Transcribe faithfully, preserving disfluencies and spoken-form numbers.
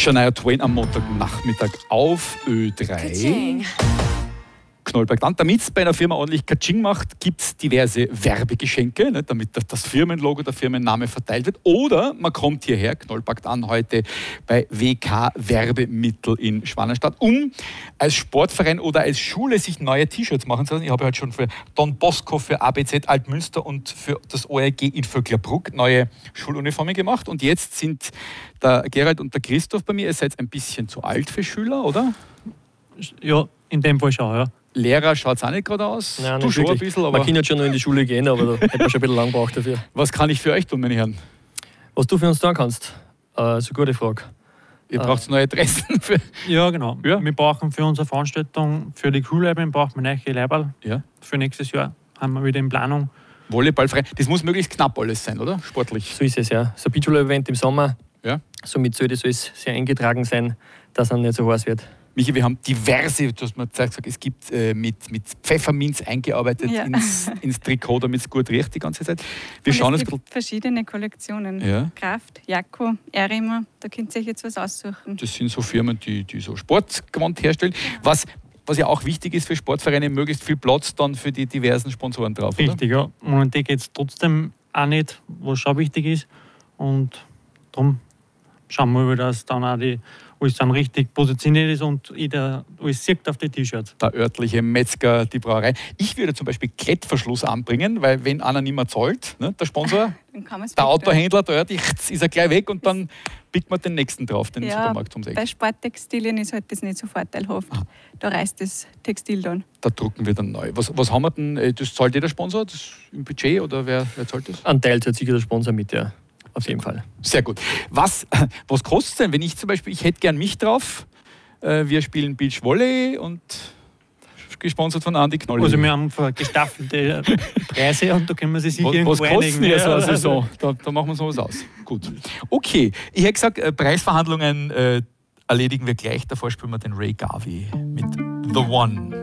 Shania Twain am Montagnachmittag auf Ö drei. Katsching. Knollberg dann. Damit es bei einer Firma ordentlich Katsching macht, gibt es diverse Werbegeschenke, ne, damit das Firmenlogo, der Firmenname verteilt wird. Oder man kommt hierher, Knollberg an, heute bei W K Werbemittel in Schwanenstadt, um als Sportverein oder als Schule sich neue T-Shirts machen zu lassen. Ich habe heute schon für Don Bosco, für A B Z Altmünster und für das O R G in Vöcklerbruck neue Schuluniformen gemacht. Und jetzt sind der Gerald und der Christoph bei mir. Ihr seid ein bisschen zu alt für Schüler, oder? Ja, in dem Fall schon, ja. Lehrer schaut es auch nicht gerade aus. Nein, du nicht schon wirklich. ein bisschen, aber Man kann jetzt schon noch in die Schule gehen, aber da hätte man schon ein bisschen lang gebraucht dafür. was kann ich für euch tun, meine Herren? Was du für uns tun kannst, äh, ist eine gute Frage. Ihr Äh. braucht neue Dressen für. Ja, genau. Ja. Wir brauchen für unsere Veranstaltung, für die Schulleiberin brauchen wir neue Leiberl. Ja. Für nächstes Jahr haben wir wieder in Planung. Volleyballfrei. Das muss möglichst knapp alles sein, oder? Sportlich. So ist es, ja. So ein Beachvolleyball-Event im Sommer, Ja. somit sollte es sehr eingetragen sein, dass es nicht so heiß wird. Michi, wir haben diverse, du hast mir gesagt, es gibt äh, mit, mit Pfefferminz eingearbeitet Ja. ins, ins Trikot, damit es gut riecht die ganze Zeit. Wir Und schauen es uns ein gibt verschiedene Kollektionen. Ja. Kraft, Jakko, Erimer, da könnt ihr euch jetzt was aussuchen. Das sind so Firmen, die, die so Sportgewand herstellen. Was, was ja auch wichtig ist für Sportvereine, möglichst viel Platz dann für die diversen Sponsoren drauf. Oder? Richtig, ja. Und die geht es trotzdem auch nicht, was schon wichtig ist. Und darum schauen wir mal, dass dann auch die, alles dann richtig positioniert ist und jeder alles sieht auf die T-Shirts. Der örtliche Metzger, die Brauerei. Ich würde zum Beispiel Klettverschluss anbringen, weil wenn einer nicht mehr zahlt, ne, der Sponsor, Dann kann man's der wegtun. Autohändler, der örtlich, ist er gleich weg und dann pickt man den nächsten drauf, den Ja, Supermarkt ums Eck. bei Sporttextilien ist halt das nicht so vorteilhaft. Da reißt das Textil dann. Da drucken wir dann neu. Was, was haben wir denn? äh, Das zahlt jeder Sponsor das im Budget oder wer, wer zahlt das? Ein Teil zahlt sicher der Sponsor mit, ja. Auf jeden Fall. Sehr gut. Was, was kostet es denn, wenn ich zum Beispiel, ich hätte gern mich drauf, äh, wir spielen Beach Volley und gesponsert von Andi Knolli. Also wir haben gestaffelte Preise und da können wir sich sicher was, irgendwo was kosten einigen. ja so eine Ja. Saison? Da, da machen wir sowas aus. Gut. Okay, ich hätte gesagt, äh, Preisverhandlungen äh, erledigen wir gleich. Davor spielen wir den Ray Garvey mit The One.